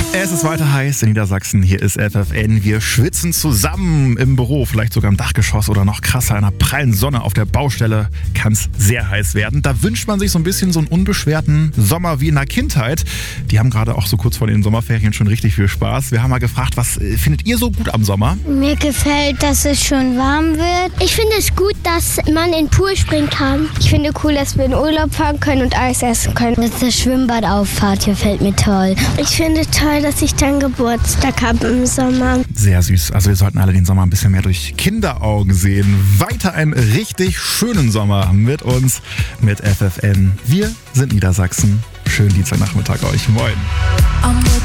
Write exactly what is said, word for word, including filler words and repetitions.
Es ist weiter heiß in Niedersachsen. Hier ist F F N. Wir schwitzen zusammen im Büro, vielleicht sogar im Dachgeschoss oder noch krasser, in einer prallen Sonne auf der Baustelle kann es sehr heiß werden. Da wünscht man sich so ein bisschen so einen unbeschwerten Sommer wie in der Kindheit. Die haben gerade auch so kurz vor den Sommerferien schon richtig viel Spaß. Wir haben mal gefragt, was findet ihr so gut am Sommer? Mir gefällt, dass es schon warm wird. Ich finde es gut, dass man in den Pool springen kann. Ich finde cool, dass wir in Urlaub fahren können und Eis essen können. Dass das Schwimmbad auffahrt, gefällt mir toll. Ich finde toll, dass ich dann Geburtstag habe im Sommer. Sehr süß. Also wir sollten alle den Sommer ein bisschen mehr durch Kinderaugen sehen. Weiter einen richtig schönen Sommer mit uns, mit F F N. Wir sind Niedersachsen. Schönen Dienstagnachmittag euch. Moin.